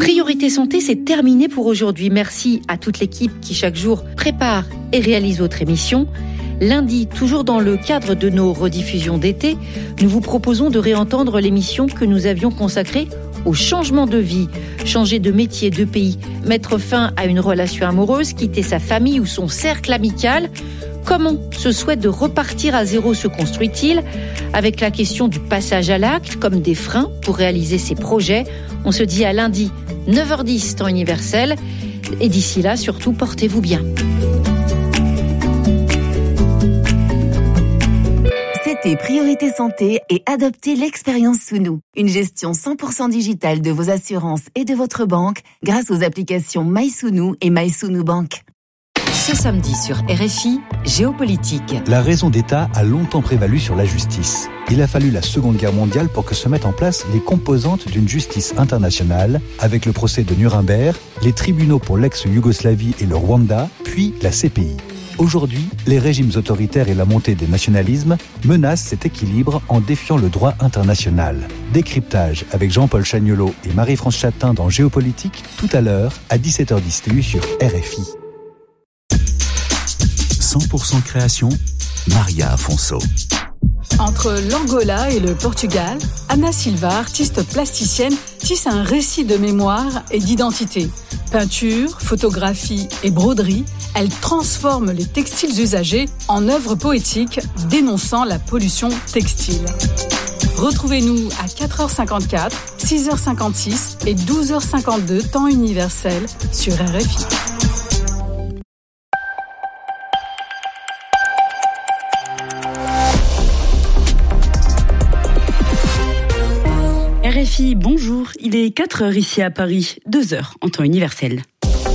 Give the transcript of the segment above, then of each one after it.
Priorité Santé, c'est terminé pour aujourd'hui. Merci à toute l'équipe qui chaque jour prépare et réalise votre émission. Lundi, toujours dans le cadre de nos rediffusions d'été, nous vous proposons de réentendre l'émission que nous avions consacrée au changement de vie, changer de métier, de pays, mettre fin à une relation amoureuse, quitter sa famille ou son cercle amical. Comment ce souhait de repartir à zéro se construit-il? Avec la question du passage à l'acte, comme des freins pour réaliser ses projets. On se dit à lundi, 9h10, temps universel. Et d'ici là, surtout, portez-vous bien. C'était Priorité Santé et adoptez l'expérience Sous-nous. Une gestion 100% digitale de vos assurances et de votre banque grâce aux applications MySounou et MySounou Bank. Ce samedi sur RFI, Géopolitique. La raison d'État a longtemps prévalu sur la justice. Il a fallu la Seconde Guerre mondiale pour que se mettent en place les composantes d'une justice internationale, avec le procès de Nuremberg, les tribunaux pour l'ex-Yougoslavie et le Rwanda, puis la CPI. Aujourd'hui, les régimes autoritaires et la montée des nationalismes menacent cet équilibre en défiant le droit international. Décryptage avec Jean-Paul Chagnolot et Marie-France Chatin dans Géopolitique, tout à l'heure à 17h10 TU sur RFI. 100% création, Maria Afonso. Entre l'Angola et le Portugal, Ana Silva, artiste plasticienne, tisse un récit de mémoire et d'identité. Peinture, photographie et broderie, elle transforme les textiles usagés en œuvres poétiques dénonçant la pollution textile. Retrouvez-nous à 4h54, 6h56 et 12h52 temps universel sur RFI. RFI, bonjour, il est 4h ici à Paris, 2h en temps universel.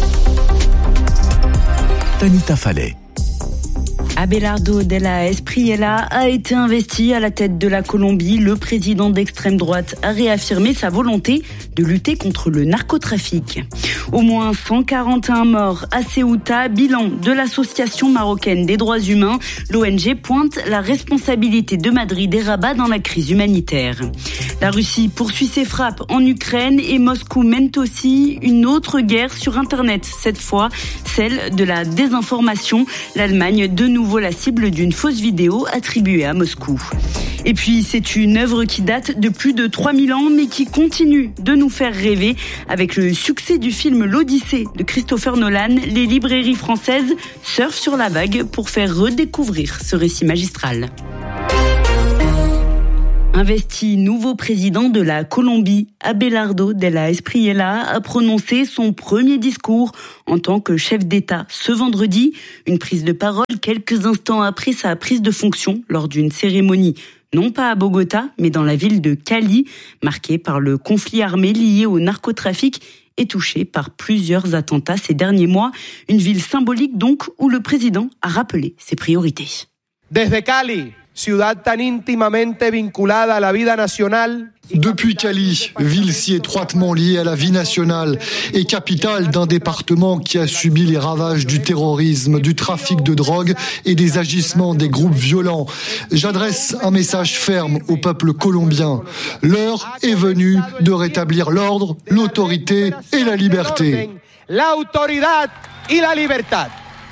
Tanita Fallet. Abelardo Della Espriella a été investi à la tête de la Colombie. Le président d'extrême droite a réaffirmé sa volonté de lutter contre le narcotrafic. Au moins 141 morts à Ceuta, bilan de l'association marocaine des droits humains. L'ONG pointe la responsabilité de Madrid et Rabat dans la crise humanitaire. La Russie poursuit ses frappes en Ukraine et Moscou mène aussi une autre guerre sur Internet. Cette fois, celle de la désinformation. L'Allemagne, de nouveau la cible d'une fausse vidéo attribuée à Moscou. Et puis, c'est une œuvre qui date de plus de 3000 ans, mais qui continue de nous faire rêver. Avec le succès du film L'Odyssée de Christopher Nolan, les librairies françaises surfent sur la vague pour faire redécouvrir ce récit magistral. Investi nouveau président de la Colombie, Abelardo Della Espriella a prononcé son premier discours en tant que chef d'État ce vendredi. Une prise de parole quelques instants après sa prise de fonction lors d'une cérémonie, non pas à Bogota, mais dans la ville de Cali, marquée par le conflit armé lié au narcotrafic et touchée par plusieurs attentats ces derniers mois. Une ville symbolique donc où le président a rappelé ses priorités. Desde Cali, ciudad tan íntimamente vinculada a la vida nacional. Depuis Cali, ville si étroitement liée à la vie nationale et capitale d'un département qui a subi les ravages du terrorisme, du trafic de drogue et des agissements des groupes violents, j'adresse un message ferme au peuple colombien. L'heure est venue de rétablir l'ordre, l'autorité et la liberté. L'autoridad y la libertad.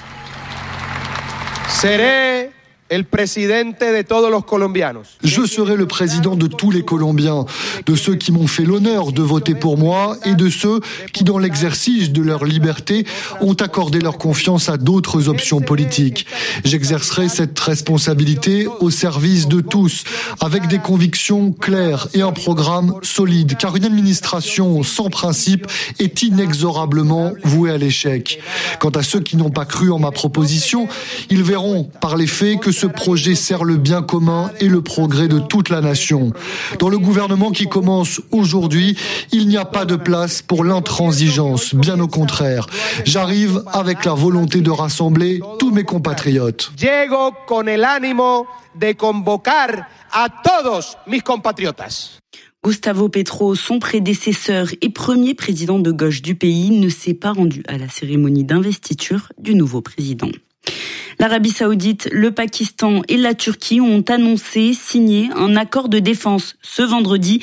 Seré el presidente de todos los colombianos. Je serai le président de tous les Colombiens, de ceux qui m'ont fait l'honneur de voter pour moi et de ceux qui, dans l'exercice de leur liberté, ont accordé leur confiance à d'autres options politiques. J'exercerai cette responsabilité au service de tous, avec des convictions claires et un programme solide, car une administration sans principe est inexorablement vouée à l'échec. Quant à ceux qui n'ont pas cru en ma proposition, ils verront par les faits que ce projet sert le bien commun et le progrès de toute la nation. Dans le gouvernement qui commence aujourd'hui, il n'y a pas de place pour l'intransigeance, bien au contraire. J'arrive avec la volonté de rassembler tous mes compatriotes. Llego con el ánimo de convocar a todos mis compatriotas. Gustavo Petro, son prédécesseur et premier président de gauche du pays, ne s'est pas rendu à la cérémonie d'investiture du nouveau président. L'Arabie Saoudite, le Pakistan et la Turquie ont annoncé signer un accord de défense ce vendredi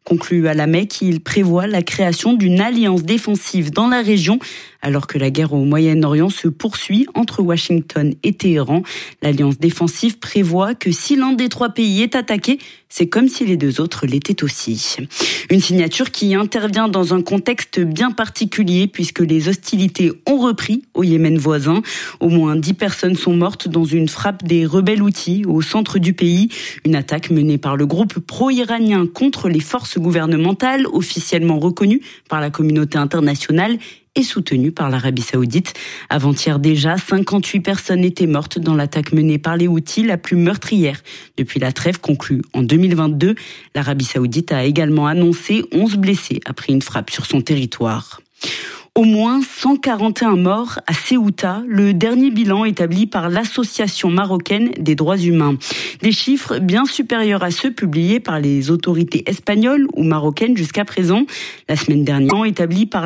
conclut à la Mecque, il prévoit la création d'une alliance défensive dans la région, alors que la guerre au Moyen-Orient se poursuit entre Washington et Téhéran. L'alliance défensive prévoit que si l'un des 3 pays est attaqué, c'est comme si les 2 autres l'étaient aussi. Une signature qui intervient dans un contexte bien particulier puisque les hostilités ont repris au Yémen voisin. Au moins 10 personnes sont mortes dans une frappe des rebelles Houthis au centre du pays. Une attaque menée par le groupe pro-iranien contre les forces gouvernementales officiellement reconnues par la communauté internationale et soutenue par l'Arabie Saoudite. Avant-hier déjà, 58 personnes étaient mortes dans l'attaque menée par les Houthis, la plus meurtrière depuis la trêve conclue en 2022. L'Arabie Saoudite a également annoncé 11 blessés après une frappe sur son territoire. Au moins 141 morts à Ceuta, le dernier bilan établi par l'Association marocaine des droits humains. Des chiffres bien supérieurs à ceux publiés par les autorités espagnoles ou marocaines jusqu'à présent. La semaine dernière, établi par